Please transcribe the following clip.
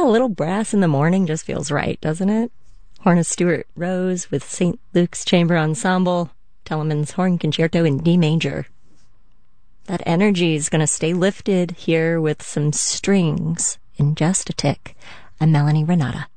a little brass in the morning just feels right, doesn't it? Horn of Stuart Rose with St. Luke's Chamber Ensemble, Telemann's Horn Concerto in D major. That energy is going to stay lifted here with some strings in just a tick. I'm Melanie Renata.